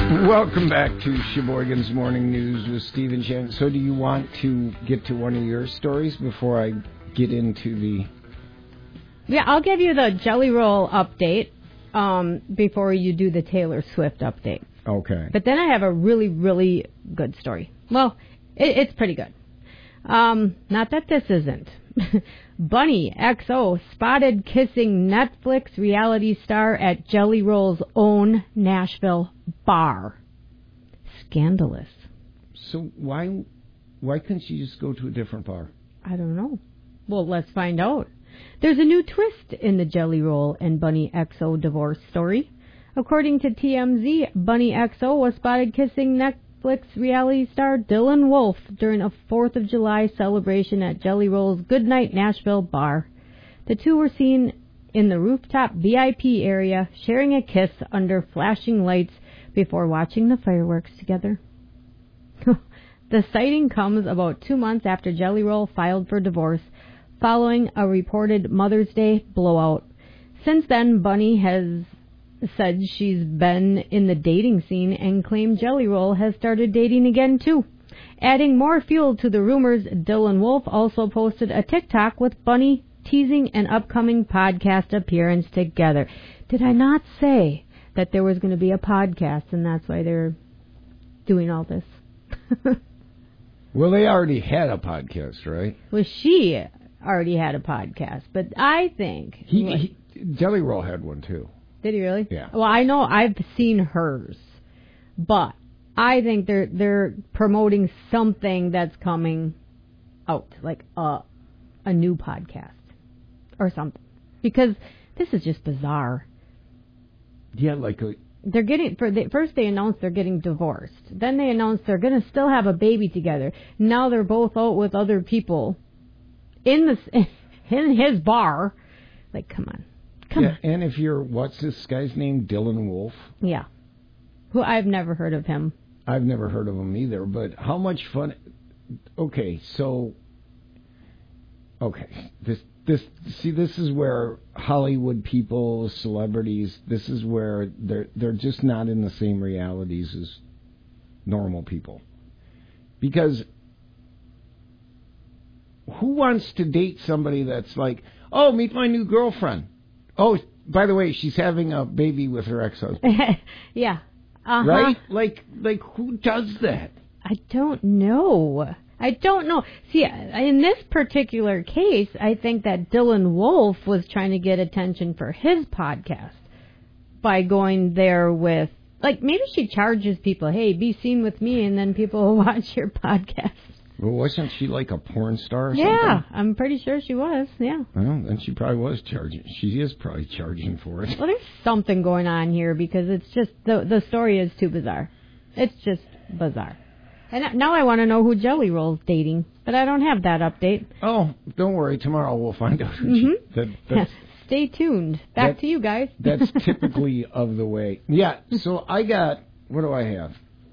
Welcome back to Sheboygan's Morning News with Steve and Jen. So do you want to get to one of your stories before I get into the... Yeah, I'll give you the Jelly Roll update before you do the Taylor Swift update. Okay. But then I have a really, really good story. Well, it's pretty good. Not that this isn't. Bunny XO spotted kissing Netflix reality star at Jelly Roll's own Nashville bar. Scandalous. So why couldn't she just go to a different bar? I don't know. Well, let's find out. There's a new twist in the Jelly Roll and Bunny XO divorce story. According to TMZ, Bunny XO was spotted kissing Netflix reality star Dylan Wolf during a 4th of July celebration at Jelly Roll's Goodnight Nashville bar. The two were seen in the rooftop VIP area sharing a kiss under flashing lights before watching the fireworks together. The sighting comes about 2 months after Jelly Roll filed for divorce following a reported Mother's Day blowout. Since then, Bunny has said she's been in the dating scene and claimed Jelly Roll has started dating again too. Adding more fuel to the rumors, Dylan Wolf also posted a TikTok with Bunny teasing an upcoming podcast appearance together. Did I not say that there was going to be a podcast and that's why they're doing all this? Well, they already had a podcast, right? Well, she already had a podcast, but I think... Jelly Roll had one too. Did he really? Yeah. Well, I know I've seen hers, but I think they're promoting something that's coming out, like a new podcast or something. Because this is just bizarre. Yeah, like a... They're getting first they announced they're getting divorced. Then they announced they're going to still have a baby together. Now they're both out with other people in his bar. Like, come on. Come on. And if you're, what's this guy's name? Dylan Wolf? Yeah. Who I've never heard of him. I've never heard of him either, but how much fun... Okay, this is where Hollywood people, celebrities, this is where they're just not in the same realities as normal people. Because who wants to date somebody that's like, oh, meet my new girlfriend. Oh, by the way, she's having a baby with her ex-husband. Yeah. Uh-huh. Right? Like who does that? I don't know. See, in this particular case, I think that Dylan Wolf was trying to get attention for his podcast by going there with, like, maybe she charges people, hey, be seen with me, and then people will watch your podcast. Well, wasn't she like a porn star or something? Yeah, I'm pretty sure she was, yeah. Well, then she probably was charging. She is probably charging for it. Well, there's something going on here because it's just, the story is too bizarre. It's just bizarre. And now I want to know who Jelly Roll's dating, but I don't have that update. Oh, don't worry. Tomorrow we'll find out who Stay tuned. Back to you guys. That's typically of the way. Yeah, so I got, what do I have?